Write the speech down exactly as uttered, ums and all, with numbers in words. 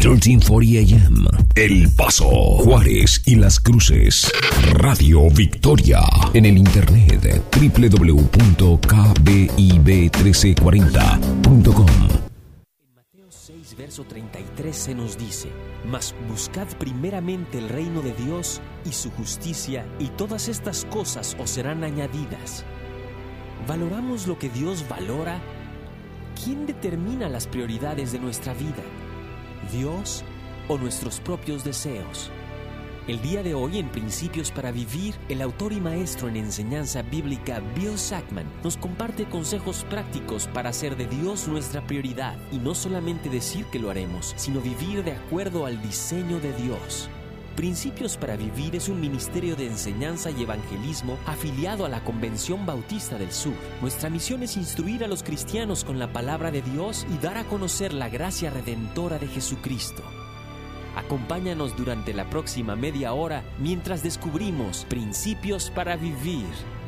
trece cuarenta A M. El Paso, Juárez y Las Cruces. Radio Victoria. En el internet doble u doble u doble u punto k b i b trece cuarenta punto com. En Mateo seis, verso treinta y tres se nos dice: Mas buscad primeramente el reino de Dios y su justicia, y todas estas cosas os serán añadidas. ¿Valoramos lo que Dios valora? ¿Quién determina las prioridades de nuestra vida? ¿Dios o nuestros propios deseos? El día de hoy, en Principios para Vivir, el autor y maestro en enseñanza bíblica Bill Sackman nos comparte consejos prácticos para hacer de Dios nuestra prioridad y no solamente decir que lo haremos, sino vivir de acuerdo al diseño de Dios. Principios para Vivir es un ministerio de enseñanza y evangelismo afiliado a la Convención Bautista del Sur. Nuestra misión es instruir a los cristianos con la palabra de Dios y dar a conocer la gracia redentora de Jesucristo. Acompáñanos durante la próxima media hora mientras descubrimos Principios para Vivir.